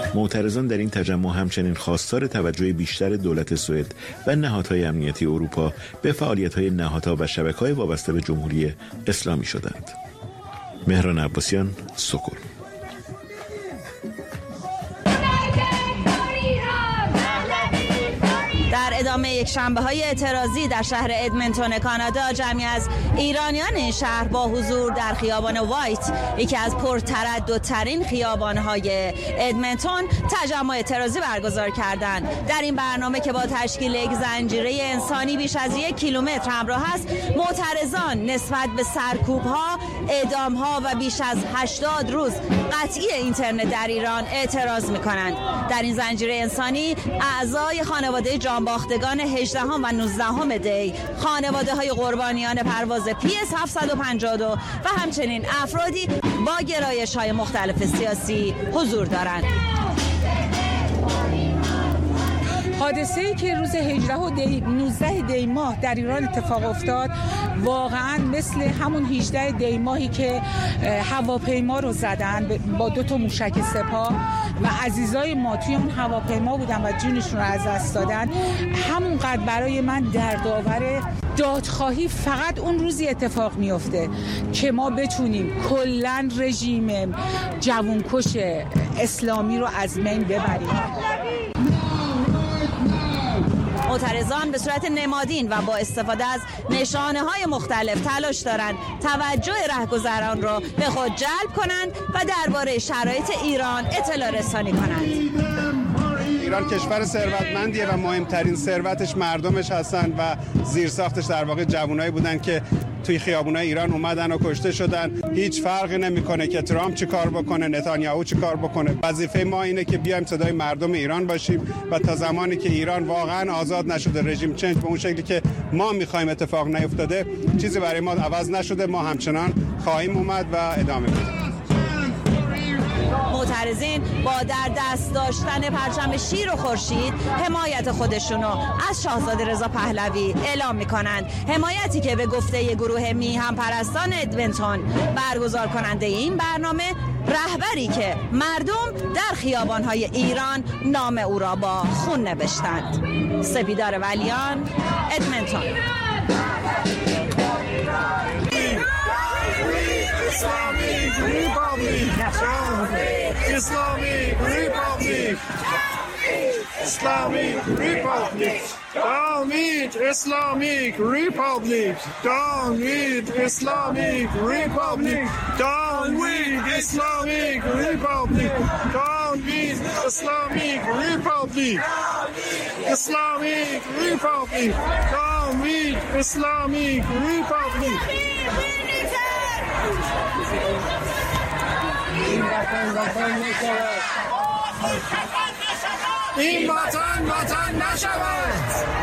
معترضان در این تجمع همچنین خواستار توجه بیشتر دولت سوئد و نهادهای امنیتی اروپا به فعالیت‌های نهادها و شبکه‌های وابسته به جمهوری اسلامی شدند. مهران عباسیان، سکر. در ادامه یک شنبه‌های اعتراضی در شهر ادمنتون کانادا، جمعی از ایرانیان این شهر با حضور در خیابان وایت، یکی از پرترددترین خیابان‌های ادمنتون، تجمع اعتراضی برگزار کردند. در این برنامه که با تشکیل یک زنجیره انسانی بیش از 1 کیلومتر همراه است، معترضان نسبت به سرکوب‌ها، اعدام‌ها و بیش از 80 روز قطعی اینترنت در ایران اعتراض می‌کنند. در این زنجیره انسانی اعضای خانواده جانباختگان 18 و 19 دی، خانواده های قربانیان پرواز PS 752 و همچنین افرادی با گرایش های مختلف سیاسی حضور دارند. حادثه‌ای که روز 18 و 19 دی ماه در ایران اتفاق افتاد واقعا مثل همون 18 دی ماهی که هواپیما رو زدن با 2 موشک سپاه و عزیزای ما توی اون هواپیما بودن و جونشون رو از دست دادن، همونقدر برای من دردآور. دادخواهی فقط اون روزی اتفاق میفته که ما بتونیم کلاً رژیم جوانکش اسلامی رو از بین ببریم. معترضان به صورت نمادین و با استفاده از نشانه‌های مختلف تلاش دارند توجه رهگذران را به خود جلب کنند و درباره شرایط ایران اطلاع رسانی کنند. ایران کشور ثروتمندیه و مهمترین ثروتش مردمش هستن و زیرساختش در واقع جوانایی بودن که توی خیابونای ایران اومدن و کشته شدن. هیچ فرقی نمیکنه که ترامپ چی کار بکنه، نتانیاهو چی کار بکنه. وظیفه ما اینه که بیایم صدای مردم ایران باشیم و تا زمانی که ایران واقعا آزاد نشده، رژیم چنج به اون شکلی که ما میخوایم اتفاق نیفتاده، چیزی برای ما عوض نشده، ما همچنان خواهیم اومد و ادامه میدیم. معترضین با در دست داشتن پرچم شیر و خورشید حمایت خودشونو از شاهزاده رضا پهلوی اعلام میکنند. حمایتی که به گفته گروه میهم پرستان ادمنتون، برگزار کننده این برنامه، رهبری که مردم در خیابانهای ایران نام او را با خون نوشتند. سپیدار ولیان، ادمنتون. Islamic Republic! Islamic Republic! Islamic Republic! Downward Islamic Republic! Downward Islamic Republic! Downward Islamic Republic! Downward Islamic Republic! Islamic Republic! Downward Islamic Republic! این وطن وطن نشود.